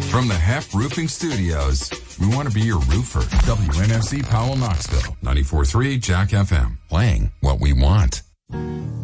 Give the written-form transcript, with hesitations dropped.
From the Hef Roofing Studios, we want to be your roofer. WNFC Powell, Knoxville, 94.3 Jack FM, playing what we want.